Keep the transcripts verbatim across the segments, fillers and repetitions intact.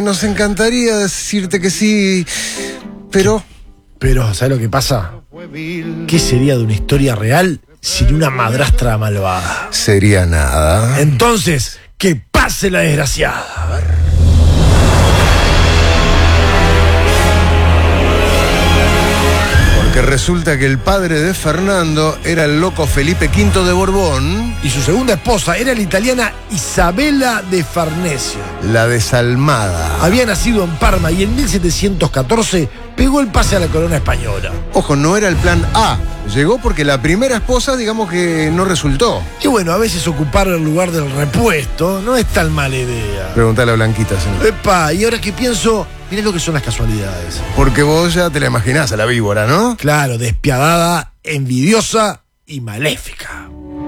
nos encantaría decirte que sí, pero... Pero, ¿sabes lo que pasa? ¿Qué sería de una historia real sin una madrastra malvada? Sería nada. Entonces, que pase la desgraciada. A ver. Que resulta que el padre de Fernando era el loco Felipe quinto de Borbón. Y su segunda esposa era la italiana Isabela de Farnesio. La desalmada. Había nacido en Parma y en mil setecientos catorce pegó el pase a la corona española. Ojo, no era el plan A. Llegó porque la primera esposa, digamos que no resultó. Y bueno, a veces ocupar el lugar del repuesto no es tan mala idea. Preguntale a Blanquita, señor. Epa, y ahora que pienso, mirá lo que son las casualidades. Porque vos ya te la imaginás a la víbora, ¿no? Claro, despiadada, envidiosa y maléfica.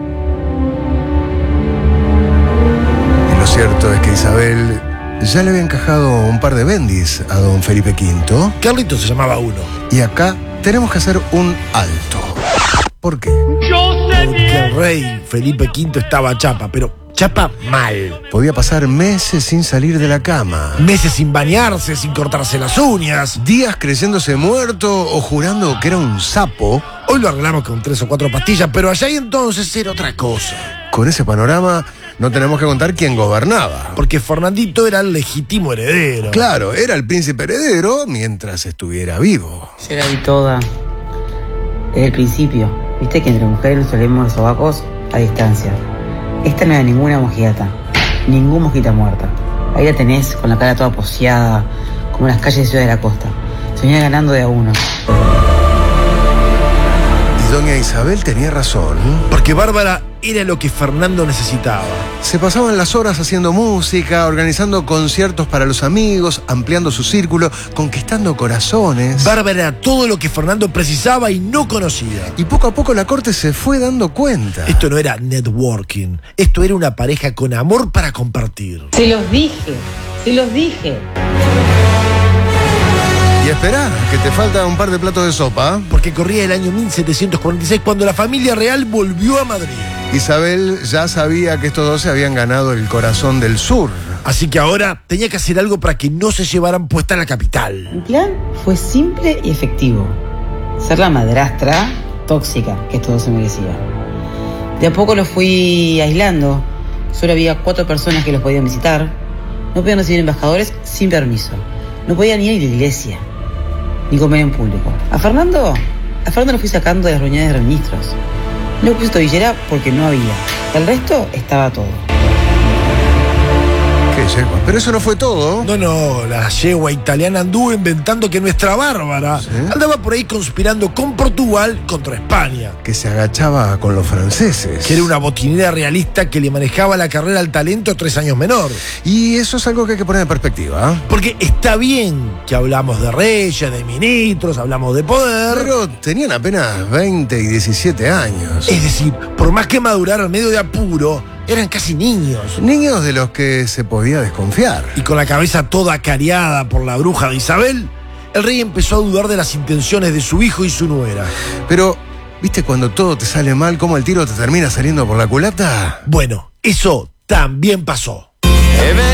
Y lo cierto es que Isabel ya le había encajado un par de bendis a don Felipe quinto. Carlito se llamaba uno. Y acá tenemos que hacer un alto. ¿Por qué? Porque el rey Felipe quinto estaba chapa, pero chapa mal. Podía pasar meses sin salir de la cama. Meses sin bañarse, sin cortarse las uñas. Días creyéndose muerto o jurando que era un sapo. Hoy lo arreglamos con tres o cuatro pastillas, pero allá y entonces era otra cosa. Con ese panorama no tenemos que contar quién gobernaba. Porque Fernandito era el legítimo heredero. Claro, era el príncipe heredero mientras estuviera vivo. Yo la vi toda. Desde el principio. Viste que entre mujeres nos solemos los sobacos a distancia. Esta no era ninguna mojigata. Ningún mosquita muerta. Ahí la tenés con la cara toda poseada, como en las calles de Ciudad de la Costa. Soñaba ganando de a uno. Y doña Isabel tenía razón. Porque Bárbara era lo que Fernando necesitaba. Se pasaban las horas haciendo música, organizando conciertos para los amigos, ampliando su círculo, conquistando corazones. Bárbara era todo lo que Fernando precisaba y no conocía. Y poco a poco la corte se fue dando cuenta. Esto no era networking, esto era una pareja con amor para compartir. Se los dije, se los dije. Y espera, que te falta un par de platos de sopa. Porque corría el año mil setecientos cuarenta y seis cuando la familia real volvió a Madrid. Isabel ya sabía que estos dos se habían ganado el corazón del sur. Así que ahora tenía que hacer algo para que no se llevaran puesta a la capital. Mi plan fue simple y efectivo. Ser la madrastra tóxica que estos dos se merecían. De a poco los fui aislando. Solo había cuatro personas que los podían visitar. No podían recibir embajadores sin permiso. No podían ir a la iglesia, ni comer en público. A Fernando, a Fernando lo fui sacando de las reuniones de ministros. No puse tobillera porque no había. El resto estaba todo. ¿Qué yegua? Pero eso no fue todo. No, no, la yegua italiana anduvo inventando que nuestra Bárbara ¿Sí? andaba por ahí conspirando con Portugal contra España. Que se agachaba con los franceses. Que era una botinera realista que le manejaba la carrera al talento tres años menor. Y eso es algo que hay que poner en perspectiva. ¿eh? Porque está bien que hablamos de reyes, de ministros, hablamos de poder. Pero tenían apenas veinte y diecisiete años. Es decir, por más que maduraran medio de apuro, eran casi niños. Niños de los que se podía desconfiar. Y con la cabeza toda cariada por la bruja de Isabel, el rey empezó a dudar de las intenciones de su hijo y su nuera. Pero, ¿viste cuando todo te sale mal, cómo el tiro te termina saliendo por la culata? Bueno, eso también pasó. He